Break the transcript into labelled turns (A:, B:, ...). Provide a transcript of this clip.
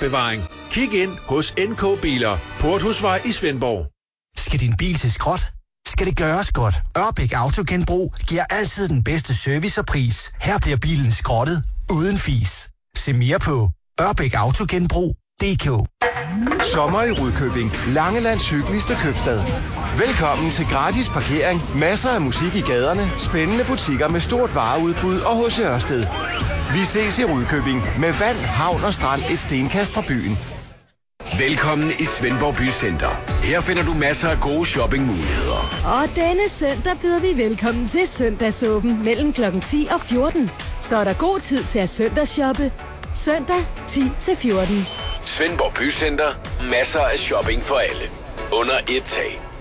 A: opbevaring. Kig ind hos NK Biler. Porthusvej i Svendborg.
B: Skal din bil til skrot? Skal det gøres godt? Ørbæk Autogenbrug giver altid den bedste service og pris. Her bliver bilen skrottet uden fis. Se mere på ørbækautogenbrug.dk.
C: Sommer i Rudkøbing. Langelands hyggeligste købstad. Velkommen til gratis parkering, masser af musik i gaderne, spændende butikker med stort vareudbud og H.C. Ørsted. Vi ses i Rudkøbing med vand, havn og strand et stenkast fra byen.
D: Velkommen i Svendborg Bycenter. Her finder du masser af gode shoppingmuligheder.
E: Og denne søndag byder vi velkommen til søndagsåben mellem kl. 10 og 14. Så er der god tid til at søndagsshoppe. Søndag 10-14.
D: Svendborg Bycenter. Masser af shopping for alle. Under et tag.